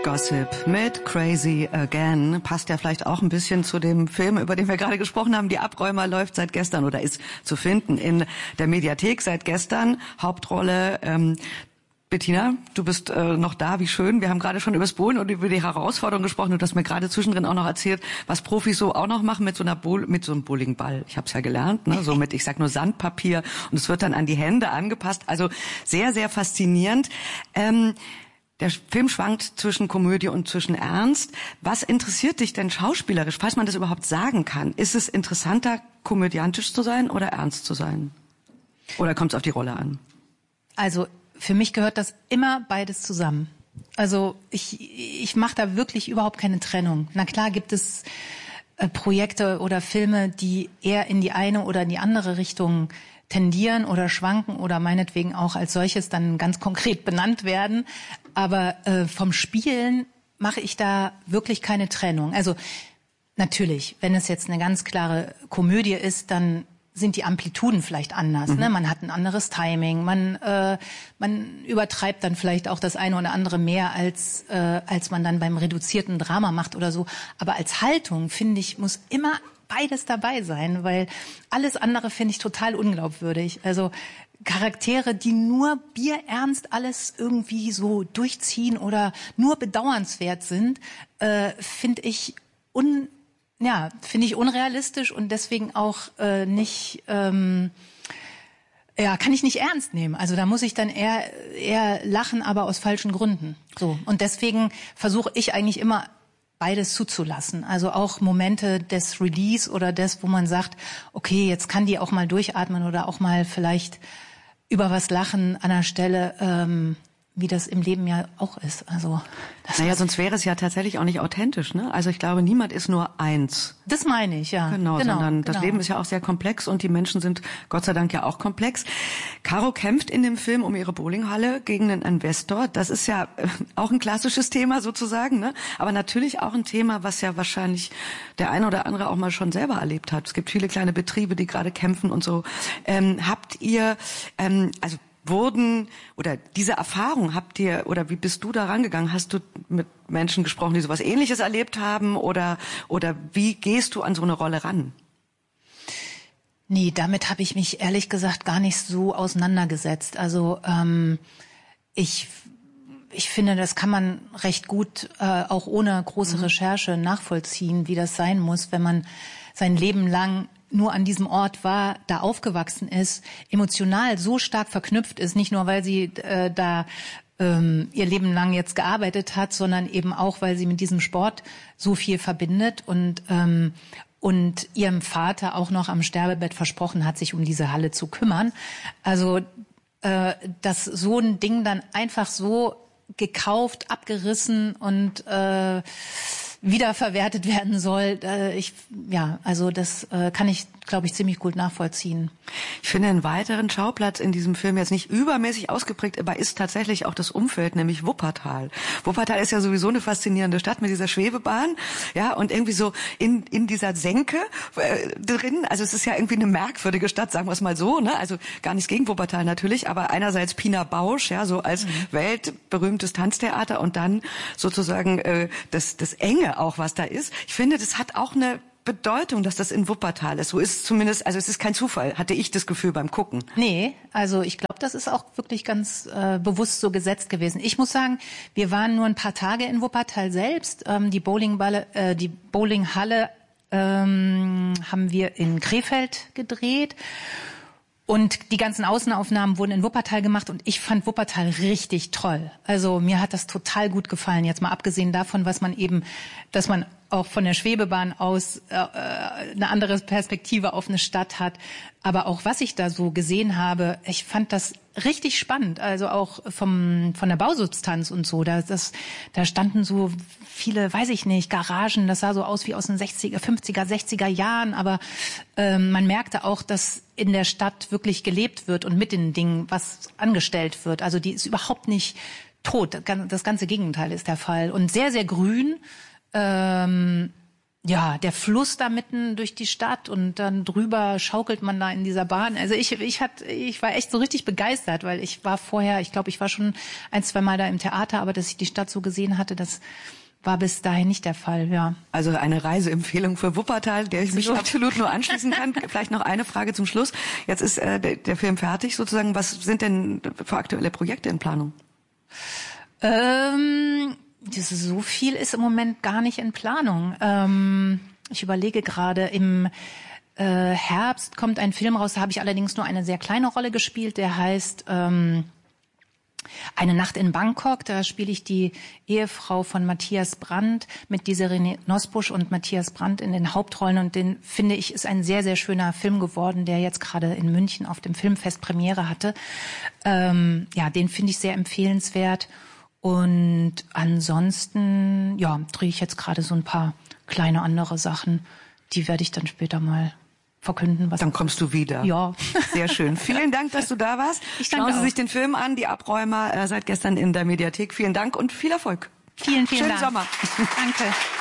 Gossip mit Crazy Again. Passt ja vielleicht auch ein bisschen zu dem Film, über den wir gerade gesprochen haben. Die Abräumer läuft seit gestern oder ist zu finden in der Mediathek seit gestern. Hauptrolle Bettina, du bist noch da, wie schön. Wir haben gerade schon über das Bowlen und über die Herausforderung gesprochen und du hast mir gerade zwischendrin auch noch erzählt, was Profis so auch noch machen mit so einem Bowlingball. Ich habe es ja gelernt, ne? So mit, ich sag nur Sandpapier und es wird dann an die Hände angepasst. Also sehr, sehr faszinierend. Der Film schwankt zwischen Komödie und zwischen Ernst. Was interessiert dich denn schauspielerisch, falls man das überhaupt sagen kann? Ist es interessanter, komödiantisch zu sein oder ernst zu sein? Oder kommt es auf die Rolle an? Also für mich gehört das immer beides zusammen. Also ich mache da wirklich überhaupt keine Trennung. Na klar gibt es Projekte oder Filme, die eher in die eine oder in die andere Richtung tendieren oder schwanken oder meinetwegen auch als solches dann ganz konkret benannt werden. Aber vom Spielen mache ich da wirklich keine Trennung. Also natürlich, wenn es jetzt eine ganz klare Komödie ist, dann sind die Amplituden vielleicht anders. Ne? Man hat ein anderes Timing, man übertreibt dann vielleicht auch das eine oder andere mehr, als man dann beim reduzierten Drama macht oder so. Aber als Haltung, finde ich, muss immer beides dabei sein, weil alles andere finde ich total unglaubwürdig. Also Charaktere, die nur bierernst alles irgendwie so durchziehen oder nur bedauernswert sind, finde ich unrealistisch und deswegen auch nicht, kann ich nicht ernst nehmen. Also da muss ich dann eher lachen, aber aus falschen Gründen. So. Und deswegen versuche ich eigentlich immer beides zuzulassen. Also auch Momente des Release oder des, wo man sagt, okay, jetzt kann die auch mal durchatmen oder auch mal vielleicht über was lachen an der Stelle, wie das im Leben ja auch ist. Also sonst wäre es ja tatsächlich auch nicht authentisch, ne? Also ich glaube, niemand ist nur eins. Das meine ich, ja. Genau, sondern das Leben ist ja auch sehr komplex und die Menschen sind Gott sei Dank ja auch komplex. Caro kämpft in dem Film um ihre Bowlinghalle gegen einen Investor. Das ist ja auch ein klassisches Thema sozusagen, ne? Aber natürlich auch ein Thema, was ja wahrscheinlich der eine oder andere auch mal schon selber erlebt hat. Es gibt viele kleine Betriebe, die gerade kämpfen und so. Habt ihr, diese Erfahrung habt ihr, oder wie bist du da rangegangen? Hast du mit Menschen gesprochen, die sowas Ähnliches erlebt haben oder wie gehst du an so eine Rolle ran? Nee, damit habe ich mich ehrlich gesagt gar nicht so auseinandergesetzt. Also ich finde, das kann man recht gut auch ohne große Recherche nachvollziehen, wie das sein muss, wenn man sein Leben lang nur an diesem Ort war, da aufgewachsen ist, emotional so stark verknüpft ist, nicht nur, weil sie da ihr Leben lang jetzt gearbeitet hat, sondern eben auch, weil sie mit diesem Sport so viel verbindet und ihrem Vater auch noch am Sterbebett versprochen hat, sich um diese Halle zu kümmern. Also, dass so ein Ding dann einfach so gekauft, abgerissen und wiederverwertet werden soll. Das kann ich, glaube ich, ziemlich gut nachvollziehen. Ich finde einen weiteren Schauplatz in diesem Film jetzt nicht übermäßig ausgeprägt, aber ist tatsächlich auch das Umfeld, nämlich Wuppertal. Wuppertal ist ja sowieso eine faszinierende Stadt mit dieser Schwebebahn, ja, und irgendwie so in dieser Senke drin. Also es ist ja irgendwie eine merkwürdige Stadt, sagen wir es mal so, ne? Also gar nichts gegen Wuppertal natürlich, aber einerseits Pina Bausch, ja, so als weltberühmtes Tanztheater und dann sozusagen das Enge auch, was da ist. Ich finde, das hat auch eine Bedeutung, dass das in Wuppertal ist. So ist es zumindest, also es ist kein Zufall, hatte ich das Gefühl beim Gucken. Nee, also ich glaube, das ist auch wirklich ganz bewusst so gesetzt gewesen. Ich muss sagen, wir waren nur ein paar Tage in Wuppertal selbst. Die Bowlinghalle haben wir in Krefeld gedreht. Und die ganzen Außenaufnahmen wurden in Wuppertal gemacht und ich fand Wuppertal richtig toll. Also mir hat das total gut gefallen. Jetzt mal abgesehen davon, dass man auch von der Schwebebahn aus eine andere Perspektive auf eine Stadt hat. Aber auch was ich da so gesehen habe, ich fand das richtig spannend. Also auch von der Bausubstanz und so. Da standen so viele, weiß ich nicht, Garagen. Das sah so aus wie aus den 60er, 50er, 60er Jahren. Aber man merkte auch, dass in der Stadt wirklich gelebt wird und mit den Dingen was angestellt wird. Also die ist überhaupt nicht tot. Das ganze Gegenteil ist der Fall. Und sehr, sehr grün. Ja, der Fluss da mitten durch die Stadt und dann drüber schaukelt man da in dieser Bahn. Also ich war echt so richtig begeistert, weil ich war vorher, ich glaube, ich war schon 1-2 Mal da im Theater, aber dass ich die Stadt so gesehen hatte, das war bis dahin nicht der Fall, ja. Also eine Reiseempfehlung für Wuppertal, der ich mich absolut nur anschließen kann. Vielleicht noch eine Frage zum Schluss. Jetzt ist der Film fertig sozusagen. Was sind denn für aktuelle Projekte in Planung? So viel ist im Moment gar nicht in Planung. Ich überlege gerade, im Herbst kommt ein Film raus, da habe ich allerdings nur eine sehr kleine Rolle gespielt, der heißt Eine Nacht in Bangkok. Da spiele ich die Ehefrau von Matthias Brandt mit Desiree Nosbusch und Matthias Brandt in den Hauptrollen. Und den, finde ich, ist ein sehr, sehr schöner Film geworden, der jetzt gerade in München auf dem Filmfest Premiere hatte. Den finde ich sehr empfehlenswert. Und ansonsten, drehe ich jetzt gerade so ein paar kleine andere Sachen. Die werde ich dann später mal verkünden. Dann kommst du wieder. Ja. Sehr schön. Vielen Dank, dass du da warst. Schauen Sie sich den Film an, Die Abräumer, seit gestern in der Mediathek. Vielen Dank und viel Erfolg. Vielen Dank. Schönen Sommer. Danke.